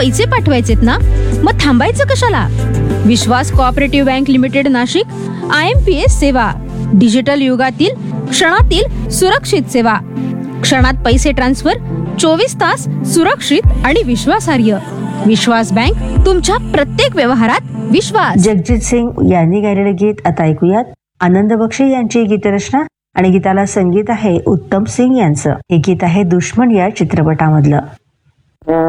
पैसे पाठवायचेत ना, मग थांबायचं कशाला? विश्वास cooperative bank limited Nashik, IMPS सेवा, डिजिटल युगातील क्षणातील सुरक्षित सेवा. क्षणात पैसे ट्रान्सफर, 24 तास सुरक्षित आणि विश्वासार्ह. विश्वास बँक, तुमच्या प्रत्येक व्यवहारात विश्वास. जगजीत सिंग यांनी गायलेले गीत आता ऐकूयात. आनंद बक्षी यांची गीतरचना आणि गीताला संगीत आहे उत्तम सिंग यांचं. हे गीत आहे दुश्मन या चित्रपटामधलं.